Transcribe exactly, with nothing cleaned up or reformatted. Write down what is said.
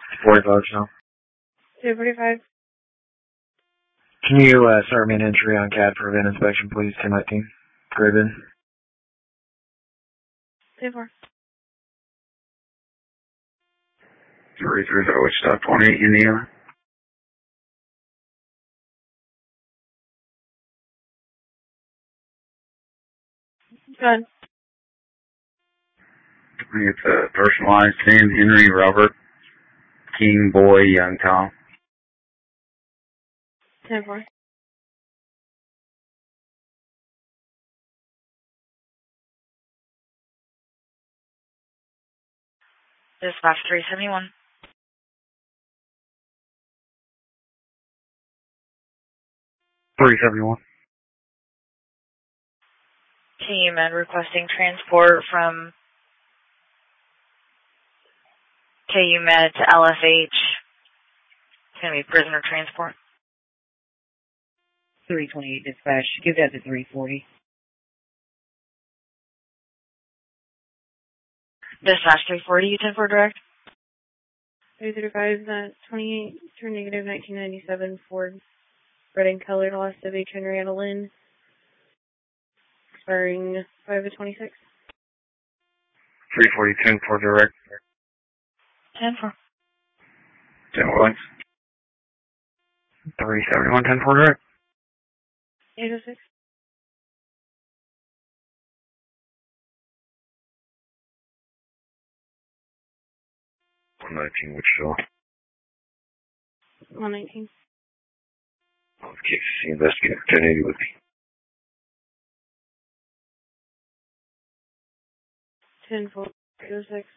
forty-five now. two forty-five. Can you uh, start me an entry on C A D for event inspection, please? ten nineteen. Graven. two four. three three zero, Wichita, twenty-eight, Indiana. Go ahead. It's a personalized Sam Henry Robert King Boy Young Tom. ten four. Dispatch three seventy-one. three seventy-one. Team and requesting transport from K U Med to L F H. It's going to be prisoner transport. three twenty-eight dispatch. Give that to three forty. Dispatch three forty, you ten four direct. three thirty-five, uh, twenty-eight, turn negative, nineteen ninety-seven, Ford, red and colored, loss of H. Henrietta Lynn, expiring five of twenty-six. three forty, ten four direct. ten four. ten one. three seventy-one, ten four direct. eight oh six. one nineteen, Wichita. one nineteen. K C C investigator, ten eighty with me. ten four. eight oh six.